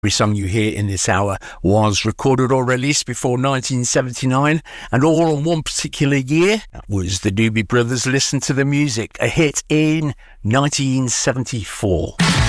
Every song you hear in this hour was recorded or released before 1979, and all in one particular year. That was the Doobie Brothers' Listen to the Music, a hit in 1974.